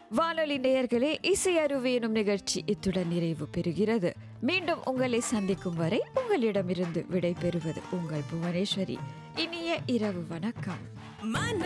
வானொலி நேயர்களே, இசை அருவி எனும் நிகழ்ச்சி இத்துடன் நிறைவு பெறுகிறது. மீண்டும் உங்களை சந்திக்கும் வரை உங்களிடமிருந்து விடை பெறுவது உங்கள் புவனேஸ்வரி. இனிய இரவு வணக்கம்.